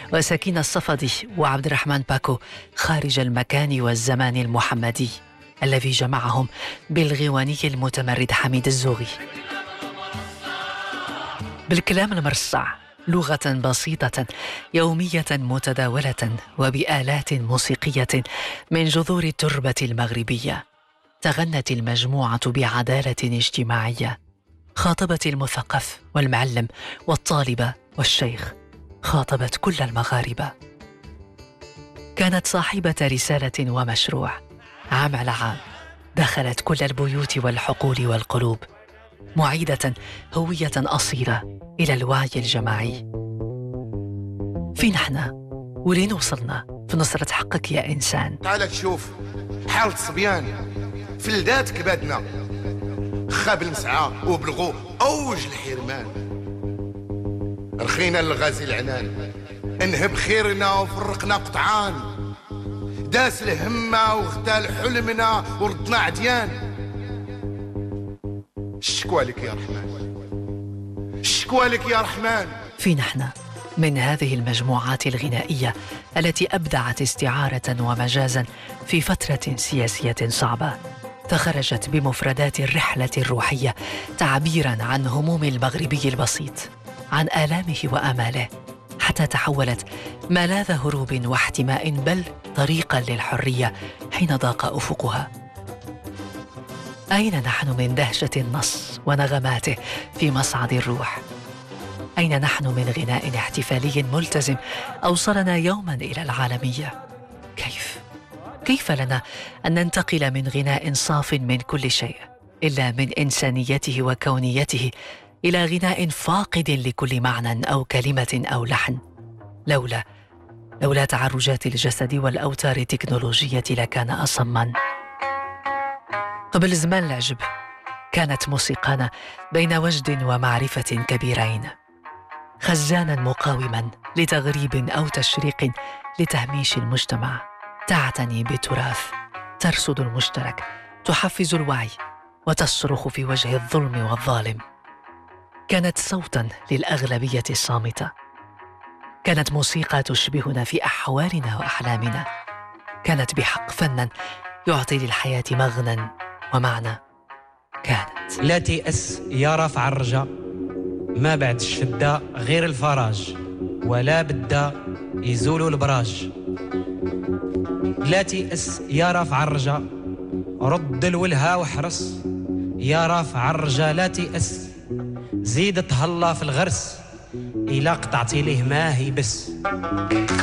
وسكينة الصفدي وعبد الرحمن باكو خارج المكان والزمان المحمدي الذي جمعهم بالغيواني المتمرد حميد الزوغي. بالكلام المرصع، لغة بسيطة يومية متداولة وبآلات موسيقية من جذور التربة المغربية، تغنت المجموعة بعدالة اجتماعية، خاطبت المثقف والمعلم والطالب والشيخ، خاطبت كل المغاربة. كانت صاحبة رسالة ومشروع، عام على عام دخلت كل البيوت والحقول والقلوب، معيدة هوية أصيلة إلى الوعي الجماعي. فين احنا؟ ولين وصلنا في نصرة حقك يا إنسان؟ تعال تشوف حالة الصبيان في لدات كبادنا، خاب المسعى وبلغوا أوج الحرمان، رخينا للغازي العنان، انهب خيرنا وفرقنا قطعان، داس الهمة واغتال حلمنا وردنا عديان. الشكوى لك يا رحمن، الشكوى لك يا رحمن. فين احنا؟ من هذه المجموعات الغنائية التي أبدعت استعارة ومجازا في فترة سياسية صعبة، فخرجت بمفردات الرحلة الروحية تعبيراً عن هموم المغربي البسيط، عن آلامه وآماله، حتى تحولت ملاذ هروب واحتماء، بل طريقاً للحرية حين ضاق أفقها. أين نحن من دهشة النص ونغماته في مصعد الروح؟ أين نحن من غناء احتفالي ملتزم أوصلنا يوماً إلى العالمية؟ كيف لنا أن ننتقل من غناء صاف من كل شيء إلا من إنسانيته وكونيته إلى غناء فاقد لكل معنى أو كلمة أو لحن؟ لولا تعرجات الجسد والأوتار التكنولوجية لكان أصماً. قبل زمان العجب كانت موسيقانا بين وجد ومعرفة كبيرين، خزانا مقاوما لتغريب أو تشريق لتهميش المجتمع، تعتني بالتراث، ترصد المشترك، تحفز الوعي، وتصرخ في وجه الظلم والظالم. كانت صوتا للأغلبية الصامتة، كانت موسيقى تشبهنا في أحوالنا وأحلامنا، كانت بحق فنا يعطي للحياة مغنى ومعنى. كانت لا تيأس يا رافع الرجا، ما بعد الشدة غير الفراج، ولا بدا يزولوا البراج. لا تيأس يا رافع الرجا، رد الولها وحرص، يا رافع الرجا لا تيأس، زيد تهلا في الغرس، إلا قطعتي ليه ما هي بس.